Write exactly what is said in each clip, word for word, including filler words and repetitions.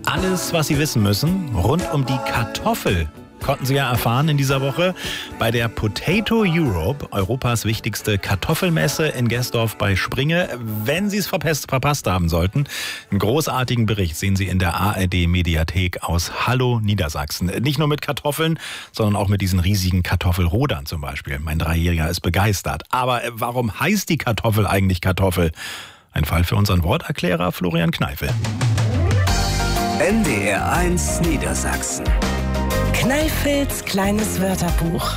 Alles, was Sie wissen müssen, rund um die Kartoffel, konnten Sie ja erfahren in dieser Woche bei der Potato Europe, Europas wichtigste Kartoffelmesse in Gesdorf bei Springe. Wenn Sie es verpasst, verpasst haben sollten, einen großartigen Bericht sehen Sie in der A R D-Mediathek aus Hallo Niedersachsen. Nicht nur mit Kartoffeln, sondern auch mit diesen riesigen Kartoffelrodern zum Beispiel. Mein Dreijähriger ist begeistert. Aber warum heißt die Kartoffel eigentlich Kartoffel? Ein Fall für unseren Worterklärer Florian Kneifel. N D R eins Niedersachsen. Kneifels kleines Wörterbuch.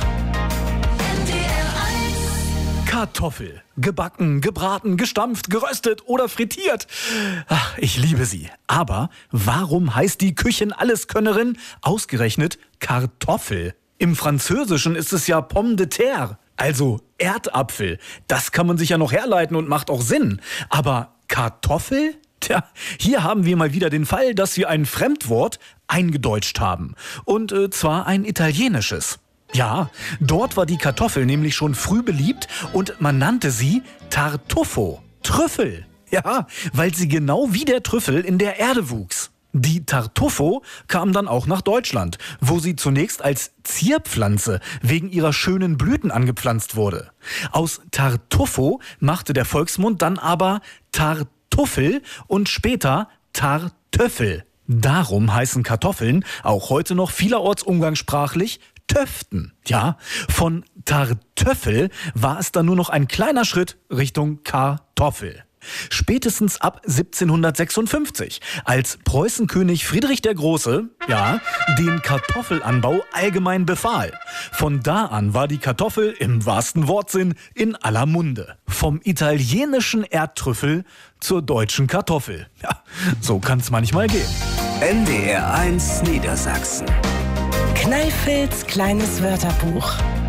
Kartoffel. Gebacken, gebraten, gestampft, geröstet oder frittiert. Ach, ich liebe sie. Aber warum heißt die Küchenalleskönnerin ausgerechnet Kartoffel? Im Französischen ist es ja Pomme de terre, also Erdapfel. Das kann man sich ja noch herleiten und macht auch Sinn. Aber Kartoffel? Tja, hier haben wir mal wieder den Fall, dass wir ein Fremdwort eingedeutscht haben. Und äh, zwar ein italienisches. Ja, dort war die Kartoffel nämlich schon früh beliebt und man nannte sie Tartufo, Trüffel. Ja, weil sie genau wie der Trüffel in der Erde wuchs. Die Tartufo kam dann auch nach Deutschland, wo sie zunächst als Zierpflanze wegen ihrer schönen Blüten angepflanzt wurde. Aus Tartufo machte der Volksmund dann aber Tartuffel und später Tartöffel. Darum heißen Kartoffeln auch heute noch vielerorts umgangssprachlich Töften. Ja, von Tartöffel war es dann nur noch ein kleiner Schritt Richtung Kartoffel. Spätestens ab siebzehnhundertsechsundfünfzig, als Preußenkönig Friedrich der Große, ja, den Kartoffelanbau allgemein befahl. Von da an war die Kartoffel im wahrsten Wortsinn in aller Munde. Vom italienischen Erdtrüffel zur deutschen Kartoffel. Ja, so kann's manchmal gehen. N D R eins Niedersachsen. Kneifels kleines Wörterbuch.